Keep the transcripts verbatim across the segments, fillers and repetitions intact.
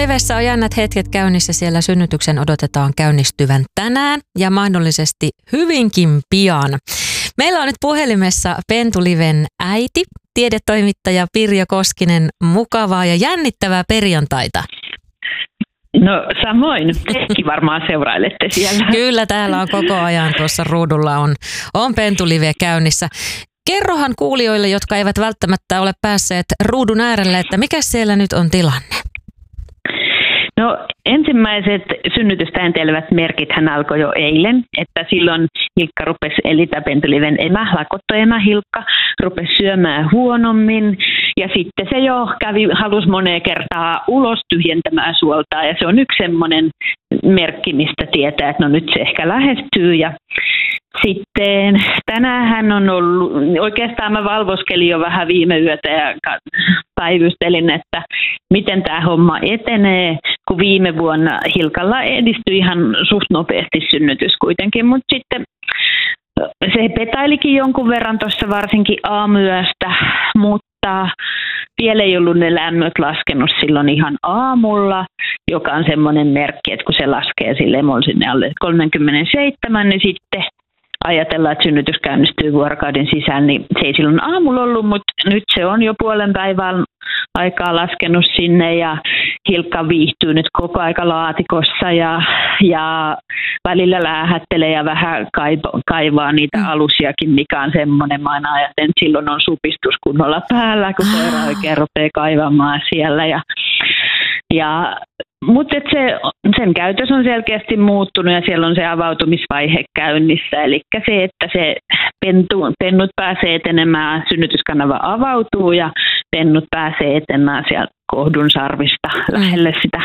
Pentulivessä on jännät hetket käynnissä. Siellä synnytyksen odotetaan käynnistyvän tänään ja mahdollisesti hyvinkin pian. Meillä on nyt puhelimessa Pentuliven äiti, tiedetoimittaja Pirjo Koskinen. Mukavaa ja jännittävää perjantaita. No samoin. Tekin varmaan seurailette siellä. Kyllä, täällä on koko ajan tuossa ruudulla on, on Pentulive käynnissä. Kerrohan kuulijoille, jotka eivät välttämättä ole päässeet ruudun äärelle, että mikä siellä nyt on tilanne? No ensimmäiset synnytystä entelevät merkithän alkoi jo eilen, että silloin Hilkka rupesi, eli tämä Pentuliven emä, lakottoemä Hilkka, rupesi syömään huonommin ja sitten se jo kävi, halusi moneen kertaa ulos tyhjentämään suoltaa ja se on yksi semmoinen merkki, mistä tietää, että no nyt se ehkä lähestyy ja sitten tänään on ollut, oikeastaan mä valvoskelin jo vähän viime yötä ja päivystelin, että miten tämä homma etenee, kun viime vuonna Hilkalla edistyi ihan suht nopeasti synnytys kuitenkin, mutta sitten se petailikin jonkun verran tuossa varsinkin aamuyöstä, mutta vielä ei ollut ne lämmöt laskenut silloin ihan aamulla, joka on semmoinen merkki, että kun se laskee sille emol sinne alle kolmekymmentäseitsemän, niin sitten ajatellaan, että synnytys käynnistyy vuorokauden sisään, niin se ei silloin aamulla ollut, mutta nyt se on jo puolen päivän aikaa laskenut sinne ja Hilkka viihtyy nyt koko aika laatikossa ja, ja välillä läähättelee ja vähän kaiva, kaivaa niitä mm. alusiakin, mikä on semmoinen, mä aina ajattelen, että silloin on supistus kunnolla päällä, kun koira oikein rupeaa kaivamaan siellä ja, ja mutta se, sen käytös on selkeästi muuttunut ja siellä on se avautumisvaihe käynnissä. Eli se, että se pentu, pennut pääsee etenemään, synnytyskanava avautuu ja pennut pääsee etenemään sieltä kohdun sarvista lähelle sitä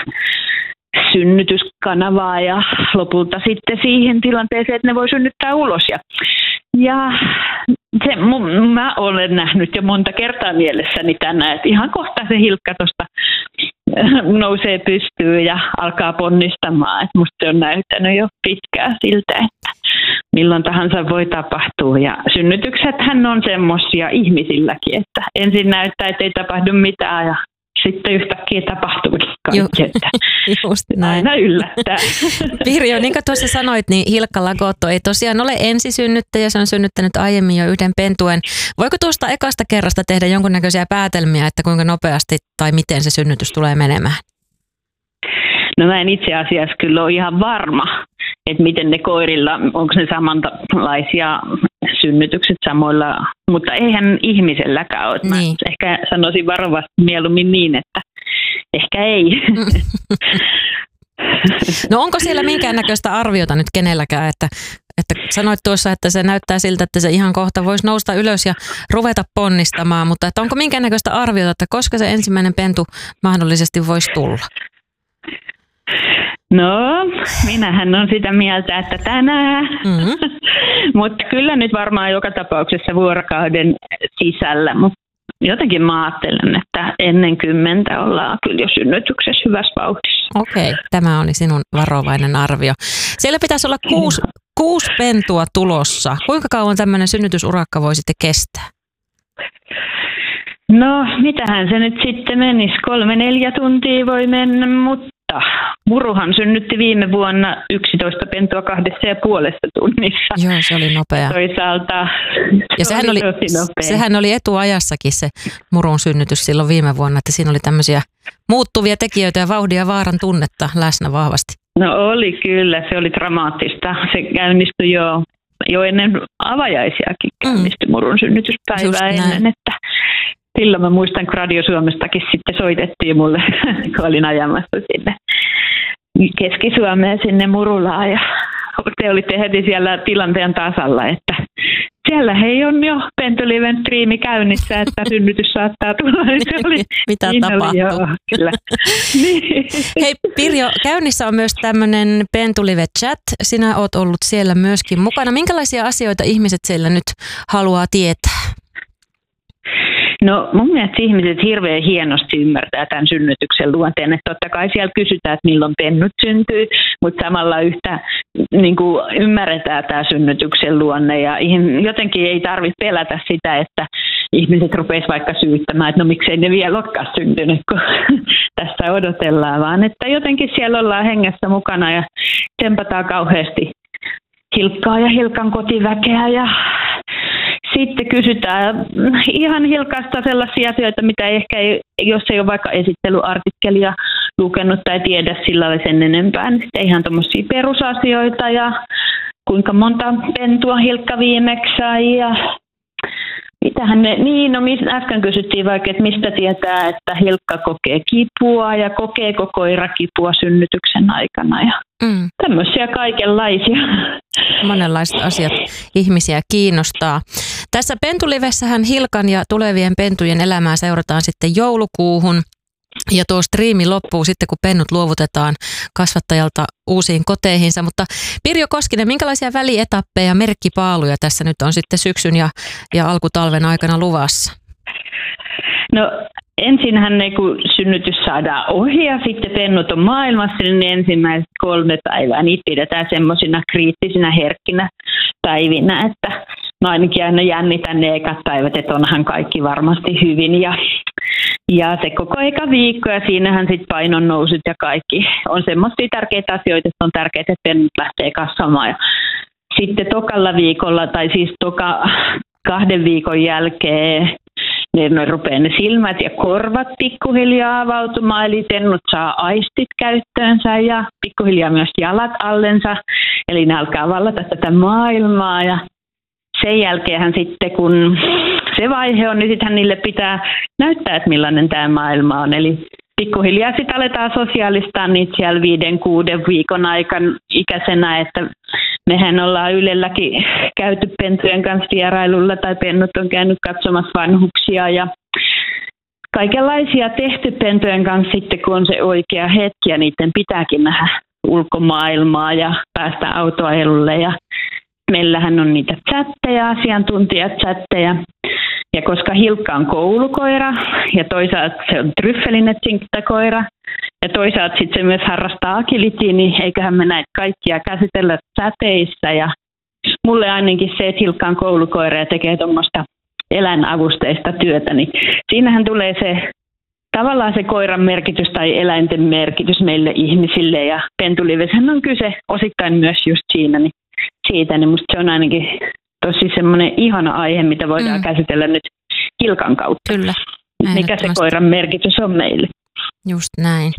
synnytyskanavaa ja lopulta sitten siihen tilanteeseen, että ne voi synnyttää ulos. Ja, ja se, mä olen nähnyt jo monta kertaa mielessäni tänään, että ihan kohta se Hilkka tuosta nousee pystyyn ja alkaa ponnistamaan. Et musta se on näyttänyt jo pitkään siltä, että milloin tahansa voi tapahtua. Ja synnytyksethän on semmoisia ihmisilläkin, että ensin näyttää, että ei tapahdu mitään ja sitten yhtäkkiä tapahtuukin kaikki, että just näin. Aina yllättää. Pirjo, niin kuin tuossa sanoit, niin Hilkka Lagotto ei tosiaan ole ensisynnyttäjä, se on synnyttänyt aiemmin jo yhden pentuen. Voiko tuosta ekasta kerrasta tehdä jonkunnäköisiä päätelmiä, että kuinka nopeasti tai miten se synnytys tulee menemään? No mä en itse asiassa kyllä ole ihan varma, että miten ne koirilla, onko ne samanlaisia synnytykset samoilla, mutta eihän ihmiselläkään ole. Mä niin. Ehkä sanoisin varovasti mieluummin niin, että ehkä ei. No onko siellä minkäännäköistä arviota nyt kenelläkään, että, että sanoit tuossa, että se näyttää siltä, että se ihan kohta voisi nousta ylös ja ruveta ponnistamaan, mutta että onko minkäännäköistä arviota, että koska se ensimmäinen pentu mahdollisesti voisi tulla? No, minähän on sitä mieltä, että tänään, mm-hmm. mutta kyllä nyt varmaan joka tapauksessa vuorokauden sisällä, mutta jotenkin mä ajattelen, että ennen kymmentä ollaan kyllä jo synnytyksessä hyvässä vauhdissa. Okei, tämä oli sinun varovainen arvio. Siellä pitäisi olla kuusi, kuusi pentua tulossa. Kuinka kauan tämmöinen synnytysurakka voi sitten kestää? No, mitähän se nyt sitten menisi? Kolme, neljä tuntia voi mennä, mutta Muruhan synnytti viime vuonna yksitoista pentua kahdessa ja puolessa tunnissa. Joo, se oli nopea. Toisaalta ja se sehän oli, oli, sehän oli etuajassakin se Murun synnytys silloin viime vuonna, että siinä oli tämmöisiä muuttuvia tekijöitä ja vauhdin ja vaaran tunnetta läsnä vahvasti. No oli kyllä, se oli dramaattista. Se käynnistyi jo, jo ennen avajaisiakin, käynnistyi mm. Murun synnytyspäivää ennen, että silloin mä muistan, kun Radio Suomestakin sitten soitettiin mulle, kun olin ajamassa sinne Keski-Suomeen sinne Murulaan. Ja te olitte heti siellä tilanteen tasalla, että siellä hei on jo Pentuliven striimi käynnissä, että synnytys saattaa tulla. Se oli, mitä tapahtuu? Joo, kyllä. Niin. Hei Pirjo, käynnissä on myös tämmöinen Pentulive chat. Sinä oot ollut siellä myöskin mukana. Minkälaisia asioita ihmiset siellä nyt haluaa tietää? No mun mielestä ihmiset hirveän hienosti ymmärtää tämän synnytyksen luonteen, että totta kai siellä kysytään, että milloin pennut syntyy, mutta samalla yhtä niin kuin ymmärretään tämä synnytyksen luonne ja jotenkin ei tarvitse pelätä sitä, että ihmiset rupeaisivat vaikka syyttämään, että no miksei ne vielä olekaan syntynyt, kun tästä ja odotellaan, vaan että jotenkin siellä ollaan hengessä mukana ja tempataan kauheasti Hilkkaa ja Hilkan kotiväkeä ja sitten kysytään ihan Hilkasta sellaisia asioita, mitä ehkä ei, jos ei ole vaikka esittelyartikkelia lukenut tai tiedä sillä sen enempää, niin sitten ihan tuommoisia perusasioita ja kuinka monta pentua Hilkka viimeksi sai ja mitähän ne, niin no äsken kysyttiin vaikka, että mistä tietää, että Hilkka kokee kipua ja kokeeko koira kipua synnytyksen aikana ja mm. tämmöisiä kaikenlaisia. Monenlaiset asiat ihmisiä kiinnostaa. Tässä Pentulivessähän Hilkan ja tulevien pentujen elämää seurataan sitten joulukuuhun. Ja tuo striimi loppuu sitten, kun pennut luovutetaan kasvattajalta uusiin koteihinsa. Mutta Pirjo Koskinen, minkälaisia välietappeja ja merkkipaaluja tässä nyt on sitten syksyn ja, ja alkutalven aikana luvassa? No ensinhän ne, kun synnytys saadaan ohi ja sitten pennut on maailmassa, niin ensimmäiset kolme päivää niitä pidetään semmoisina kriittisinä herkkinä päivinä, että no ainakin aina jännitän ne ekat päivät, että onhan kaikki varmasti hyvin ja Ja se koko eka viikko ja siinähän sitten painon nousut ja kaikki on semmoisia tärkeitä asioita, että on tärkeää, että pennut lähtee kasvamaan. Ja sitten tokalla viikolla tai siis toka kahden viikon jälkeen ne, ne rupeaa ne silmät ja korvat pikkuhiljaa avautumaan, eli pennut saa aistit käyttöönsä ja pikkuhiljaa myös jalat allensa, eli ne alkaa vallata tätä maailmaa ja sen jälkeen sitten, kun se vaihe on, niin sittenhän niille pitää näyttää, että millainen tämä maailma on. Eli pikkuhiljaa sitten aletaan sosiaalistaa niitä siellä viiden, kuuden viikon aikana ikäisenä, että mehän ollaan Ylelläkin käyty pentujen kanssa vierailulla tai pennut on käynyt katsomassa vanhuksia ja kaikenlaisia tehty pentujen kanssa sitten, kun on se oikea hetki ja niiden pitääkin nähdä ulkomaailmaa ja päästä autoajelulle ja meillähän on niitä chatteja, asiantuntijachatteja. Ja koska Hilkka on koulukoira ja toisaalta se on tryffelinetsinkitäkoira ja toisaalta sitten se myös harrastaa agilityä, niin eiköhän me näitä kaikkia käsitellä chateissa. Ja mulle ainakin se, että Hilkka on koulukoira ja tekee tuommoista eläinavusteista työtä, niin siinähän tulee se tavallaan se koiran merkitys tai eläinten merkitys meille ihmisille. Ja Pentulivessähän on kyse osittain myös just siinä, niin siitä, niin musta se on ainakin tosi semmoinen ihana aihe, mitä voidaan mm. käsitellä nyt Hilkan kautta. Kyllä. Mikä se koiran merkitys on meille. Just näin.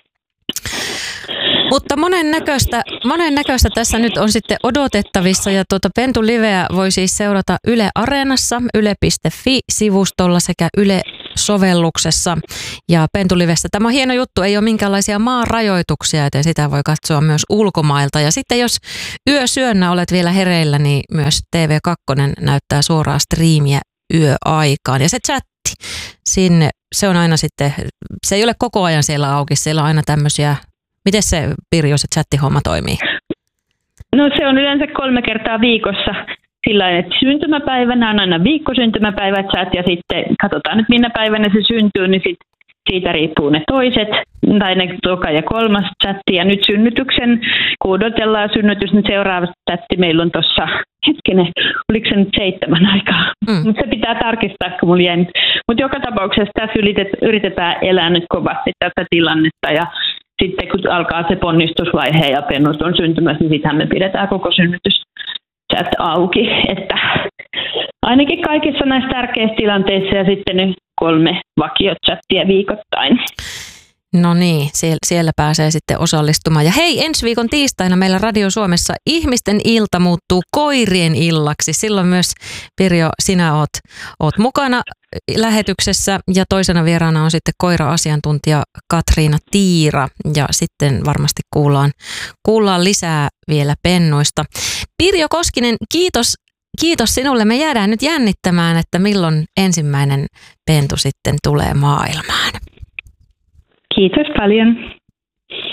Mutta monen näköistä, monen näköistä tässä nyt on sitten odotettavissa ja tuota Pentuliveä voi siis seurata Yle Areenassa, yle piste fi-sivustolla sekä Yle-sovelluksessa ja Pentulivessä. Tämä on hieno juttu, ei ole minkäänlaisia maarajoituksia, joten sitä voi katsoa myös ulkomailta. Ja sitten jos yösyönnä olet vielä hereillä, niin myös T V kaksi näyttää suoraa striimiä yöaikaan. Ja se chatti, sinne, se on aina sitten, se ei ole koko ajan siellä auki, siellä on aina tämmöisiä. Miten se, Pirjo, se chattihomma toimii? No se on yleensä kolme kertaa viikossa sillä tavalla, että syntymäpäivänä on aina viikkosyntymäpäivä chat ja sitten katsotaan nyt minä päivänä se syntyy, niin sit siitä riippuu ne toiset tai ne toka ja kolmas chatti ja nyt synnytyksen, kun odotellaan synnytys, niin seuraava chatti meillä on tuossa, hetkinen, oliko se nyt seitsemän aikaa, mm. mutta se pitää tarkistaa, kun mulla jäi nyt. Mutta joka tapauksessa tässä yritetään elää nyt kovasti tätä tilannetta ja sitten kun alkaa se ponnistusvaihe ja pennut on syntymässä, niin sitähän me pidetään koko synnytys chat auki. Että ainakin kaikissa näissä tärkeissä tilanteissa ja sitten ne kolme vakiochattia viikoittain. No niin, siellä pääsee sitten osallistumaan. Ja hei, ensi viikon tiistaina meillä Radio Suomessa ihmisten ilta muuttuu koirien illaksi. Silloin myös, Pirjo, sinä oot, oot mukana lähetyksessä ja toisena vieraana on sitten koira-asiantuntija Katriina Tiira ja sitten varmasti kuullaan, kuullaan lisää vielä pennuista. Pirjo Koskinen, kiitos, kiitos sinulle. Me jäädään nyt jännittämään, että milloin ensimmäinen pentu sitten tulee maailmaan. Kiitos paljon.